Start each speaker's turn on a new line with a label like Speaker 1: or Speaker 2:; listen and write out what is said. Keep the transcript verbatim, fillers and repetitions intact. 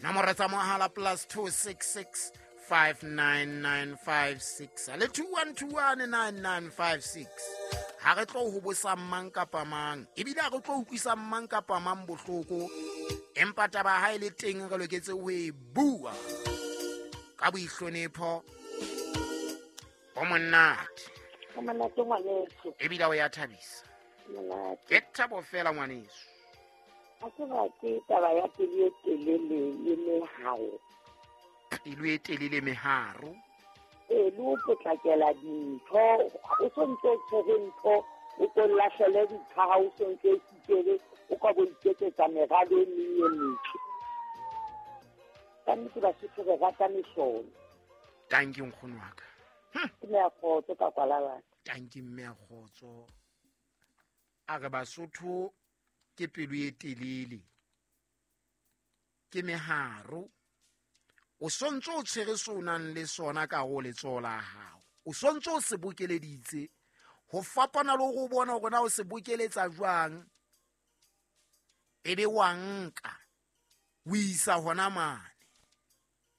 Speaker 1: nomoro tsa mohala plus two six six five nine nine five six le two one two one nine nine five six. Ha re tlo ho bosa mang kapa mang ebile ha re tlo utlwisa mang kapa mang bohloko, empa taba ha ile teng re loketse ho e bua ka boihlonepho bo monate.
Speaker 2: Ka monate ngwaneso.
Speaker 1: Ebile o ya thabisa.
Speaker 2: Monate.
Speaker 1: Ke thabo fela ngwaneso.
Speaker 2: Ha ke ba ke taba ya pele e telele le meharo.
Speaker 1: Pelo e telele meharo.
Speaker 2: E lo potlakela dintho, o sontse tshwere ntho, o tlo lahlele dintho ha o sontse o tsitsele, o ka bo iketsetsa meralo e meng e metle. Ka nnete Basotho re rata mehlolo.
Speaker 1: Tanki nkgono wa ka.
Speaker 2: Ke me a khotso ka kwala bana.
Speaker 1: Tanki mme a khotso. A re Basotho ke pelo e telele, ke meharo. O sontse o tshwere sonang le sona ka go letsoho la hao. O sontse o se bokeleditse ho fapana le go bona hore na o se bokeletsa jwang, ebe wa nka o isa hona mane.